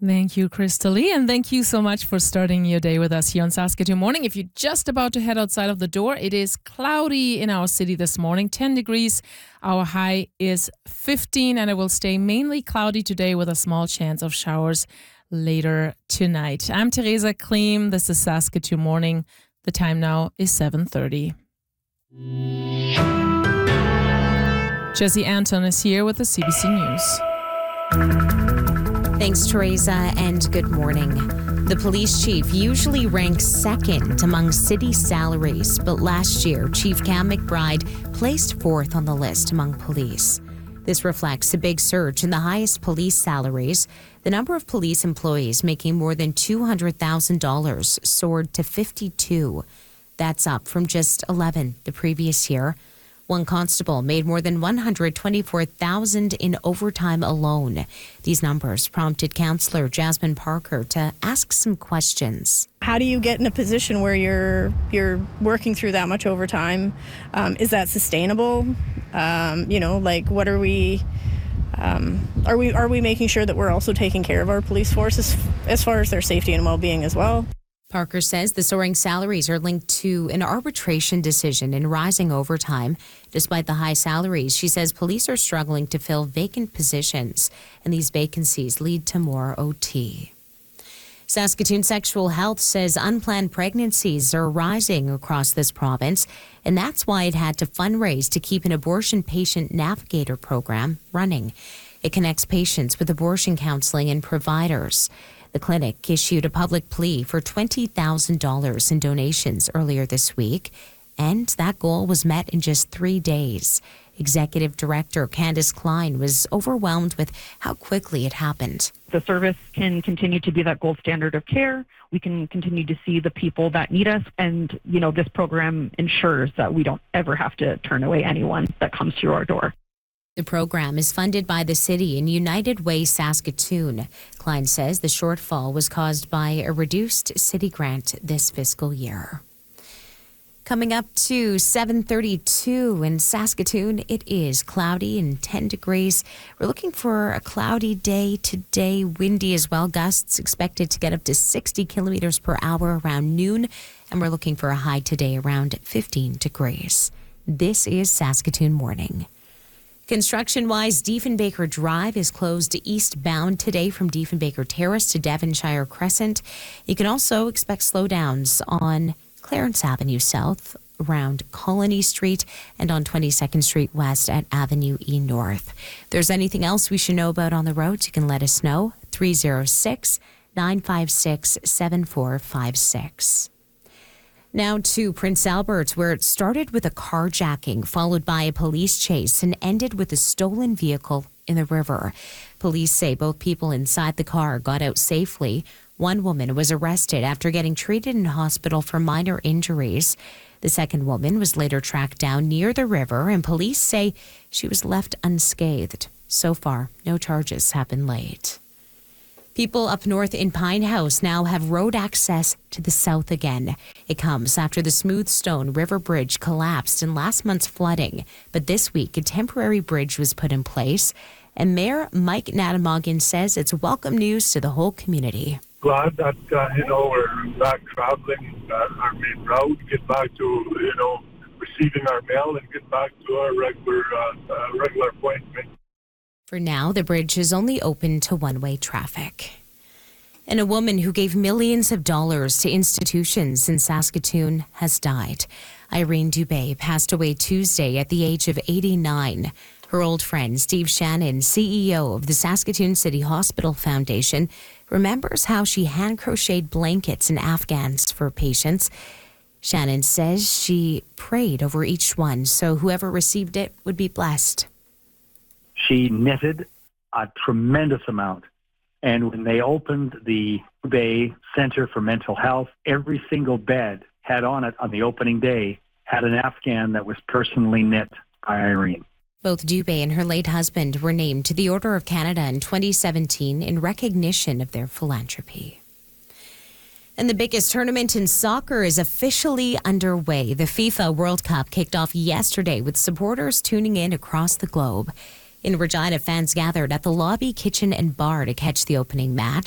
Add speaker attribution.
Speaker 1: Thank you, Crystalie, and thank you so much for starting your day with us here on Saskatoon Morning. If you're just about to head outside of the door, it is cloudy in our city this morning, 10 degrees. Our high is 15, and it will stay mainly cloudy today with a small chance of showers later tonight. I'm Teresa Kleem. This is Saskatoon Morning. The time now is 7:30. Jesse Anton is here with the CBC News.
Speaker 2: Thanks, Teresa, and good morning. The police chief usually ranks second among city salaries, but last year, Chief Cam McBride placed fourth on the list among police. This reflects a big surge in the highest police salaries. The number of police employees making more than $200,000 soared to 52. That's up from just 11 the previous year. One constable made more than $124,000 in overtime alone. These numbers prompted Councillor Jasmine Parker to ask some questions.
Speaker 3: How do you get in a position where you're working through that much overtime? Is that sustainable? What are we? Are we making sure that we're also taking care of our police forces as far as their safety and well-being as well?
Speaker 2: Parker says the soaring salaries are linked to an arbitration decision and rising overtime. Despite the high salaries, she says police are struggling to fill vacant positions, and these vacancies lead to more OT. Saskatoon Sexual Health says unplanned pregnancies are rising across this province, and that's why it had to fundraise to keep an abortion patient navigator program running. It connects patients with abortion counseling and providers. The clinic issued a public plea for $20,000 in donations earlier this week, and that goal was met in just 3 days. Executive Director Candice Klein was overwhelmed with how quickly it happened.
Speaker 4: The service can continue to be that gold standard of care. We can continue to see the people that need us. And, this program ensures that we don't ever have to turn away anyone that comes through our door.
Speaker 2: The program is funded by the city and United Way Saskatoon. Klein says the shortfall was caused by a reduced city grant this fiscal year. Coming up to 7:32 in Saskatoon, it is cloudy and 10 degrees. We're looking for a cloudy day today, windy as well. Gusts expected to get up to 60 kilometers per hour around noon, and we're looking for a high today around 15 degrees. This is Saskatoon Morning. Construction-wise, Diefenbaker Drive is closed eastbound today from Diefenbaker Terrace to Devonshire Crescent. You can also expect slowdowns on Clarence Avenue South, around Colony Street, and on 22nd Street West at Avenue E North. If there's anything else we should know about on the roads, you can let us know. 306-956-7456. Now to Prince Albert, where it started with a carjacking, followed by a police chase, and ended with a stolen vehicle in the river. Police say both people inside the car got out safely. One woman was arrested after getting treated in hospital for minor injuries. The second woman was later tracked down near the river, and police say she was left unscathed. So far, no charges have been laid. People up north in Pine House now have road access to the south again. It comes after the Smoothstone River Bridge collapsed in last month's flooding. But this week, a temporary bridge was put in place. And Mayor Mike Natamoggin says it's welcome news to the whole community.
Speaker 5: Glad that, we're back traveling our main route, get back to, receiving our mail and get back to our regular appointment.
Speaker 2: For now, the bridge is only open to one-way traffic. And a woman who gave millions of dollars to institutions in Saskatoon has died. Irene Dubé passed away Tuesday at the age of 89. Her old friend, Steve Shannon, CEO of the Saskatoon City Hospital Foundation, remembers how she hand-crocheted blankets and Afghans for patients. Shannon says she prayed over each one so whoever received it would be blessed.
Speaker 6: She knitted a tremendous amount. And when they opened the Bay Center for Mental Health, every single bed had on it on the opening day had an Afghan that was personally knit by Irene.
Speaker 2: Both Dubé and her late husband were named to the Order of Canada in 2017 in recognition of their philanthropy. And the biggest tournament in soccer is officially underway. The FIFA World Cup kicked off yesterday with supporters tuning in across the globe. In Regina, fans gathered at the lobby, kitchen, and bar to catch the opening match.